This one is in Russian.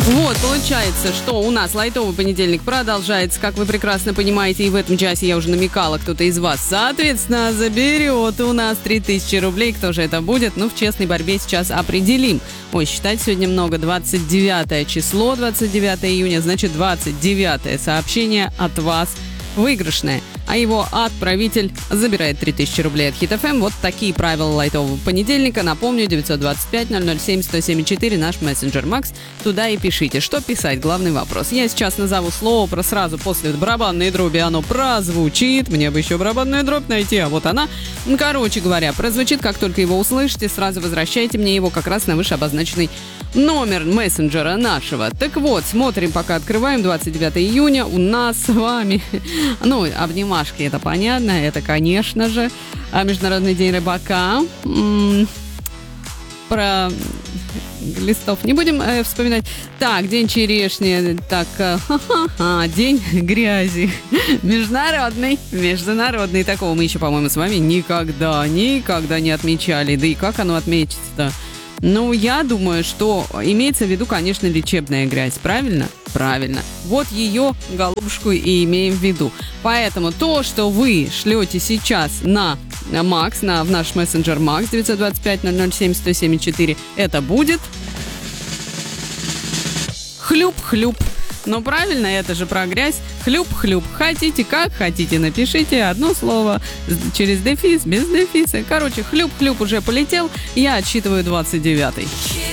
Вот, получается, что у нас лайтовый понедельник продолжается, как вы прекрасно понимаете, и в этом часе я уже намекала, кто-то из вас, соответственно, заберет у нас 3000 рублей. Кто же это будет? Ну, в честной борьбе сейчас определим. Ой, считать сегодня много. 29 число, 29 июня, значит, 29 сообщение от вас выигрышное, а его отправитель забирает 3000 рублей от Хит ФМ. Вот такие правила лайтового понедельника. Напомню, 925-007-107-4 наш мессенджер Макс. Туда и пишите. Что писать? Главный вопрос. Я сейчас назову слово, сразу после барабанной дроби оно прозвучит. Мне бы еще барабанную дробь найти, а вот она. Короче говоря, прозвучит, как только его услышите, сразу возвращайте мне его как раз на вышеобозначенный номер мессенджера нашего. Так вот, смотрим, пока открываем. 29 июня у нас с вами... Ну, обнимашки, это понятно, это, конечно же, Международный день рыбака. Про листов не будем вспоминать. Так, день черешни, так, день грязи. Международный. Такого мы еще, по-моему, с вами никогда не отмечали. Да и как оно отметится-то? Ну, я думаю, что имеется в виду, конечно, лечебная грязь, правильно? Правильно. Вот ее, голубушку, и имеем в виду. Поэтому то, что вы шлете сейчас на Макс, в наш мессенджер Макс 925-007-107-4, это будет хлюп-хлюп. Ну, правильно, это же про грязь. Хлюп-хлюп. Хотите, как хотите, напишите одно слово через дефис, без дефиса. Короче, хлюп-хлюп уже полетел. Я отсчитываю 29-й.